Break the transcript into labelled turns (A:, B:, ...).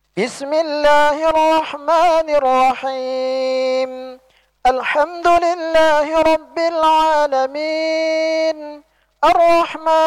A: بسم الله الرحمن الرحيم. الحمد لله رب العالمين، الرحمن